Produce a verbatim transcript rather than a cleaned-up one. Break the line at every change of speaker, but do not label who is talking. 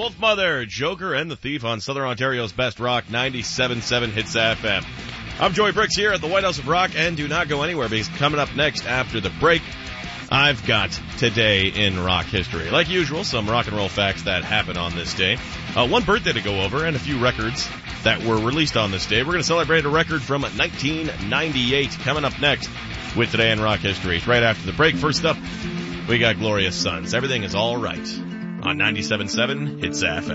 Wolfmother, Joker, and the Thief on Southern Ontario's Best Rock, ninety-seven point seven Hits F M. I'm Joey Bricks here at the White House of Rock, and do not go anywhere because coming up next after the break, I've got Today in Rock History. Like usual, some rock and roll facts that happen on this day. Uh, one birthday to go over and a few records that were released on this day. We're going to celebrate a record from nineteen ninety-eight coming up next with Today in Rock History. It's right after the break. First up, we got Glorious Sons. Everything is all right on ninety-seven point seven Hits F M.